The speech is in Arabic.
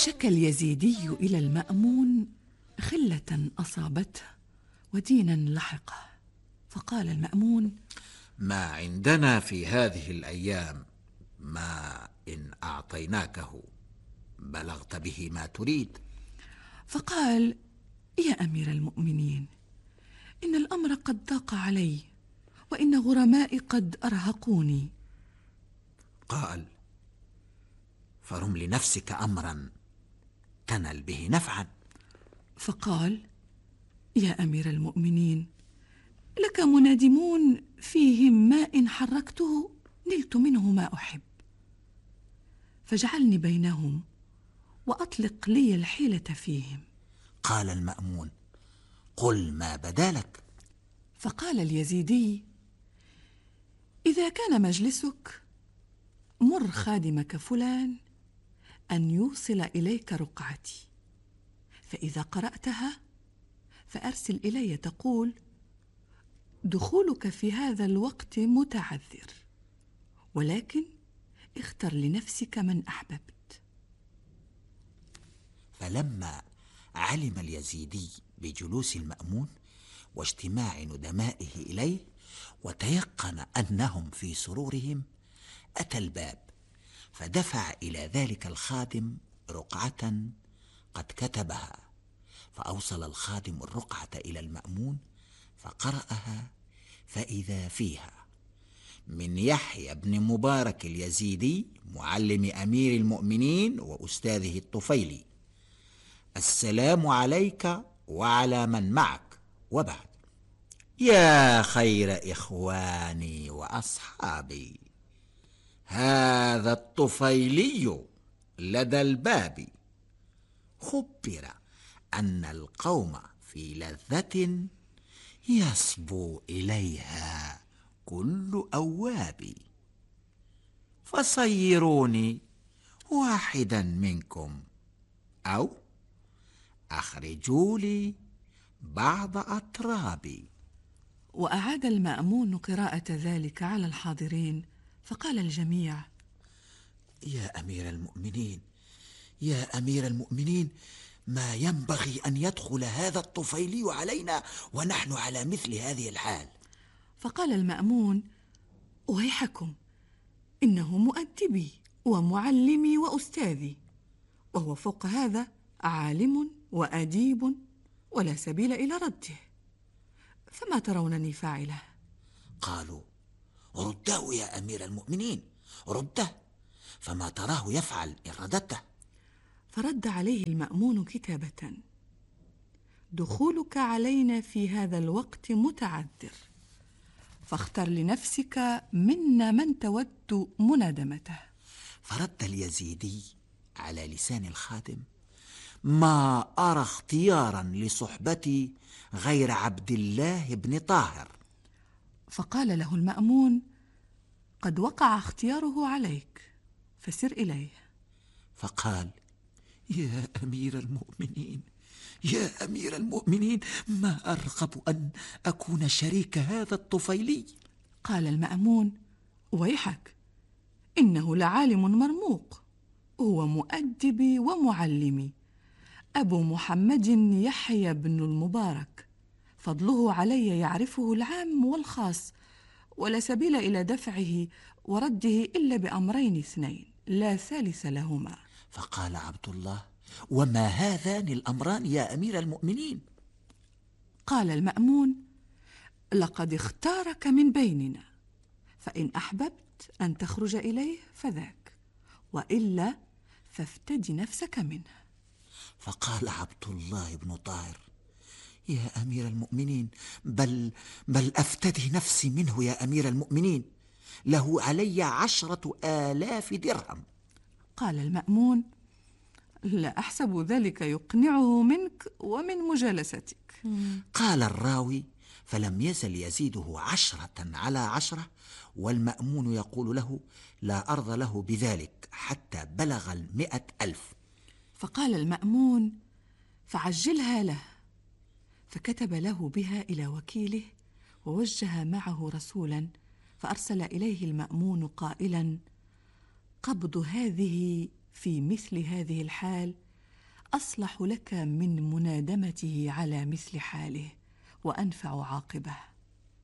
شكى اليزيدي إلى المأمون خلة أصابته ودينا لحقه، فقال المأمون: ما عندنا في هذه الأيام ما إن أعطيناكه بلغت به ما تريد. فقال: يا أمير المؤمنين، إن الأمر قد ضاق علي، وإن غرمائي قد أرهقوني. قال: فرم لنفسك أمرا تنل به نفعا. فقال: يا أمير المؤمنين، لك منادمون فيهم ما إن حركته نلت منه ما أحب، فاجعلني بينهم وأطلق لي الحيلة فيهم. قال المأمون: قل ما بدا لك. فقال اليزيدي: إذا كان مجلسك، مر خادمك فلان أن يوصل إليك رقعتي، فإذا قرأتها فأرسل إلي تقول: دخولك في هذا الوقت متعذر، ولكن اختر لنفسك من أحببت. فلما علم اليزيدي بجلوس المأمون واجتماع ندمائه إليه وتيقن أنهم في سرورهم، أتى الباب فدفع إلى ذلك الخادم رقعة قد كتبها، فأوصل الخادم الرقعة إلى المأمون فقرأها، فإذا فيها: من يحيى بن مبارك اليزيدي معلم أمير المؤمنين وأستاذه الطفيلي، السلام عليك وعلى من معك، وبعد. يا خير إخواني وأصحابي، هذا الطفيلي لدى الباب، خبر أن القوم في لذة يصبو إليها كل أواب، فصيروني واحدا منكم أو أخرجوا لي بعض أطرابي. وأعاد المأمون قراءة ذلك على الحاضرين، فقال الجميع: يا أمير المؤمنين، يا أمير المؤمنين، ما ينبغي أن يدخل هذا الطفيلي علينا ونحن على مثل هذه الحال. فقال المأمون: ويحكم، إنه مؤدبي ومعلمي وأستاذي، وهو فوق هذا عالم وأديب ولا سبيل إلى رده، فما ترونني فاعله؟ قالوا: رده يا أمير المؤمنين، رده، فما تراه يفعل إن رددته؟ فرد عليه المأمون كتابة: دخولك علينا في هذا الوقت متعذر، فاختر لنفسك منا من تود منادمته. فرد اليزيدي على لسان الخادم: ما أرى اختيارا لصحبتي غير عبد الله بن طاهر. فقال له المأمون: قد وقع اختياره عليك، فسر إليه. فقال: يا أمير المؤمنين، يا أمير المؤمنين، ما أرغب أن أكون شريك هذا الطفيلي. قال المأمون: ويحك، إنه لعالم مرموق، هو مؤدبي ومعلمي، أبو محمد يحيى بن المبارك، فضله علي يعرفه العام والخاص، ولا سبيل إلى دفعه ورده إلا بأمرين اثنين لا ثالث لهما. فقال عبد الله: وما هذان الأمران يا أمير المؤمنين؟ قال المأمون: لقد اختارك من بيننا، فإن أحببت أن تخرج إليه فذاك، وإلا فافتدي نفسك منه. فقال عبد الله بن طاهر: يا أمير المؤمنين، بل أفتدي نفسي منه يا أمير المؤمنين، له علي 10,000 درهم. قال المأمون: لا أحسب ذلك يقنعه منك ومن مجالستك. قال الراوي: فلم يزل يزيده 10 على 10، والمأمون يقول له: لا أرض له بذلك حتى بلغ 100,000. فقال المأمون: فعجلها له. فكتب له بها إلى وكيله، ووجه معه رسولا، فأرسل إليه المأمون قائلا: قبض هذه في مثل هذه الحال أصلح لك من منادمته على مثل حاله وأنفع عاقبه.